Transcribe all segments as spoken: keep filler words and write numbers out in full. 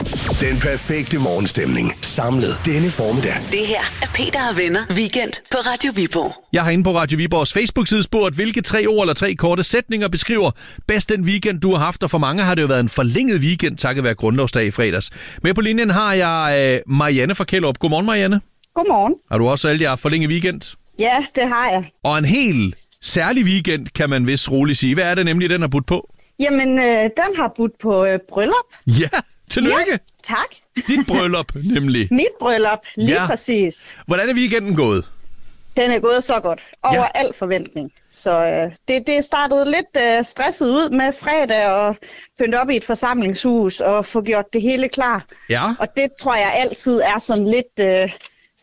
Den perfekte morgenstemning. Samlet denne formiddag. Det her er Peter og Venner Weekend på Radio Viborg. Jeg har inde på Radio Viborgs Facebook-side spurgt, hvilke tre ord eller tre korte sætninger beskriver bedst den weekend, du har haft. Og for mange har det jo været en forlænget weekend, takket være grundlovsdag i fredags. Med på linjen har jeg øh, Marianne fra Kjellerup. Godmorgen, Marianne. Godmorgen. Har du også alle jer forlænget weekend? Ja, det har jeg. Og en helt særlig weekend, kan man vist roligt sige. Hvad er det nemlig, den har budt på? Jamen, øh, den har budt på øh, bryllup. Ja, tillykke. Ja, tak. Dit bryllup, nemlig. Mit bryllup, lige Ja. præcis. Hvordan er weekenden gået? Den er gået så godt. Over Ja. al forventning. Så øh, det, det startede lidt øh, stresset ud med fredag og pynte op i et forsamlingshus og få gjort det hele klar. Ja. Og det tror jeg altid er sådan lidt, øh,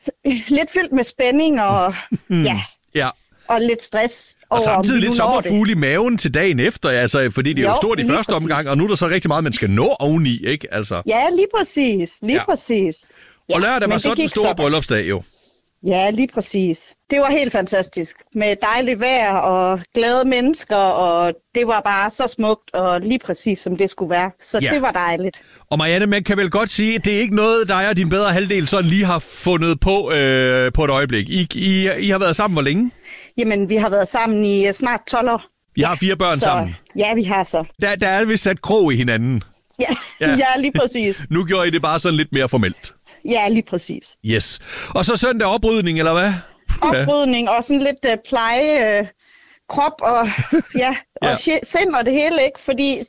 lidt fyldt med spænding og, ja, Ja. og lidt stress. Og over, samtidig om vi lidt nu når det. sommerfugle i maven til dagen efter, altså, fordi det er jo Jo, stort i lige første præcis. omgang, og nu er der så rigtig meget, man skal nå oveni, ikke? Altså. Ja, lige præcis. Lige Ja. ja. præcis. Ja, Og lørdag men var det så den gik store godt. bryllupsdag jo. Ja, lige præcis. Det var helt fantastisk. Med dejligt vejr og glade mennesker, og det var bare så smukt og lige præcis, som det skulle være. Så Ja. det var dejligt. Og Marianne, man kan vel godt sige, at det er ikke noget, dig og din bedre halvdel sådan lige har fundet på øh, på et øjeblik. I, I, I har været sammen hvor længe? Jamen, vi har været sammen i uh, snart tolv år. I har fire børn Så sammen. ja, vi har så. Der, der er vist sat krog i hinanden. Ja, Ja. ja. ja lige præcis. Nu gjorde I det bare sådan lidt mere formelt. Ja, lige præcis. Yes. Og så søndag oprydning, eller hvad? Oprydning og sådan lidt uh, pleje, uh, krop og, ja, og Ja. ja. sind og det hele, ikke? Fordi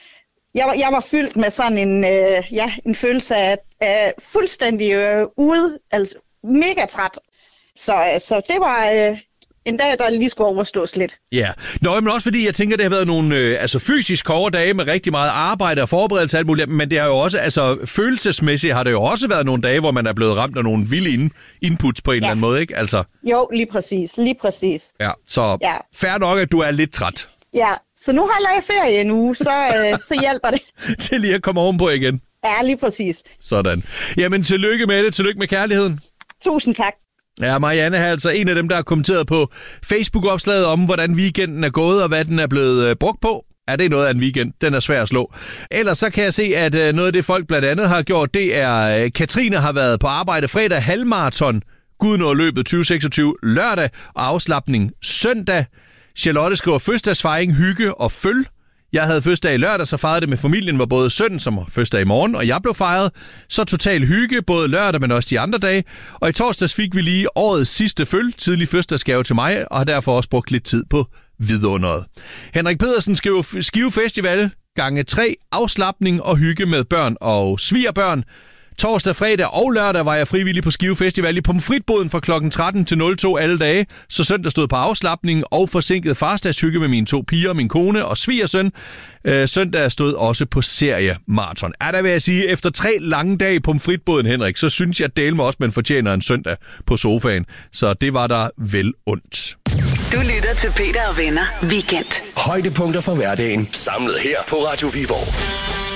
jeg var, jeg var fyldt med sådan en, øh, ja, en følelse af, af fuldstændig øh, ude, altså mega træt. Så, øh, så det var øh, en dag, der lige skulle overstås lidt. Ja. Nå, men også fordi jeg tænker, det har været nogle øh, altså fysisk hårde dage med rigtig meget arbejde og forberedelse og alt muligt, men det har jo også, altså følelsesmæssigt har det jo også været nogle dage, hvor man er blevet ramt af nogle vilde in- inputs på en ja. eller anden måde, ikke? Altså, Jo, lige præcis, lige præcis. ja. Så Ja. fair nok, at du er lidt træt Ja, så nu har jeg ferie en uge, så, øh, så hjælper det. til lige at komme ovenpå igen. Ja, lige præcis. Sådan. Jamen, tillykke med det. Tillykke med kærligheden. Tusind tak. Ja, Marianne er altså en af dem, der har kommenteret på Facebook-opslaget om, hvordan weekenden er gået, og hvad den er blevet øh, brugt på. Er det noget af en weekend? Den er svær at slå. Ellers så kan jeg se, at øh, noget af det, folk blandt andet har gjort, det er, øh, Katrine har været på arbejde fredag, halvmarathon, Gudenåløbet tyve seksogtyve lørdag, og afslapning søndag. Charlotte skriver fødselsdagsfejring, hygge og føl. Jeg havde fødselsdag i lørdag, så fejrede det med familien, hvor både sønnen, som har fødselsdag i morgen, og jeg blev fejret. Så total hygge, både lørdag, men også de andre dage. Og i torsdags fik vi lige årets sidste føl, tidlig fødselsdagsgave til mig, og har derfor også brugt lidt tid på vidunderet. Henrik Pedersen skriver Skive Festival, gange tre, afslapning og hygge med børn og svigerbørn. Torsdag, fredag og lørdag var jeg frivillig på Skive Festival i pomfritboden fra klokken tretten til nul to alle dage, så søndag stod på afslapning og forsinket farsdagshygge med mine to piger, min kone og svigersøn. Øh, søndag stod også på seriemarathon. Er der, vil jeg sige, efter tre lange dage i pomfritboden, Henrik, så synes jeg, at dele mig også, man fortjener en søndag på sofaen. Så det var der vel ondt. Du lytter til Peter og Venner Weekend. Højdepunkter fra hverdagen. Samlet her på Radio Viborg.